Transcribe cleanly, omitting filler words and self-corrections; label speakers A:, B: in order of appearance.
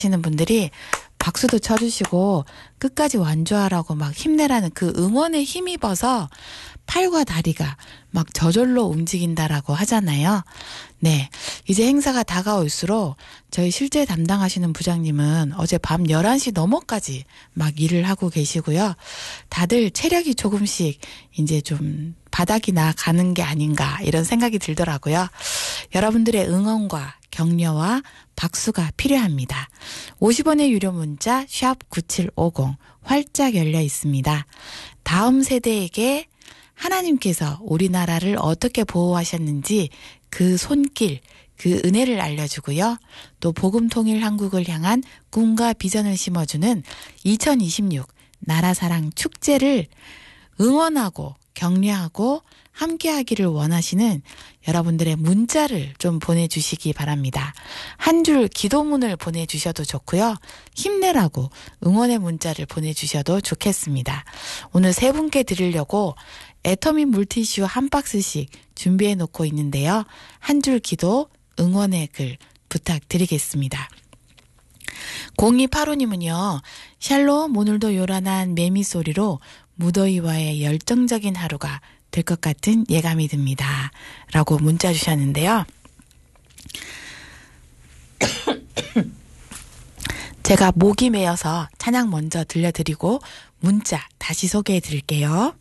A: 하시는 분들이 박수도 쳐주시고 끝까지 완주하라고 막 힘내라는 그 응원에 힘입어서 팔과 다리가 막 저절로 움직인다라고 하잖아요. 네. 이제 행사가 다가올수록 저희 실제 담당하시는 부장님은 어제 밤 11시 넘어까지 막 일을 하고 계시고요. 다들 체력이 조금씩 이제 좀 바닥이 나가는 게 아닌가 이런 생각이 들더라고요. 여러분들의 응원과 격려와 박수가 필요합니다. 50원의 유료 문자 샵 9750 활짝 열려 있습니다. 다음 세대에게 하나님께서 우리나라를 어떻게 보호하셨는지 그 손길, 그 은혜를 알려주고요. 또 복음통일 한국을 향한 꿈과 비전을 심어주는 2026 나라사랑 축제를 응원하고 격려하고 함께하기를 원하시는 여러분들의 문자를 좀 보내주시기 바랍니다. 한 줄 기도문을 보내주셔도 좋고요. 힘내라고 응원의 문자를 보내주셔도 좋겠습니다. 오늘 세 분께 드리려고 애터미 물티슈 한 박스씩 준비해 놓고 있는데요. 한 줄 기도 응원의 글 부탁드리겠습니다. 0285님은요. 샬롬 오늘도 요란한 매미 소리로 무더위와의 열정적인 하루가 될 것 같은 예감이 듭니다. 라고 문자 주셨는데요. 제가 목이 메어서 찬양 먼저 들려드리고 문자 다시 소개해 드릴게요.